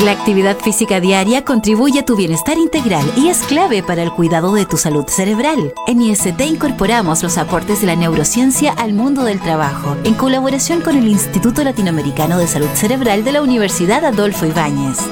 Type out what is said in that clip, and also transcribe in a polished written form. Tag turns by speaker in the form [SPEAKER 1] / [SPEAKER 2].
[SPEAKER 1] La actividad física diaria contribuye a tu bienestar integral y es clave para el cuidado de tu salud cerebral. En IST incorporamos los aportes de la neurociencia al mundo del trabajo, en colaboración con el Instituto Latinoamericano de Salud Cerebral de la Universidad Adolfo Ibáñez.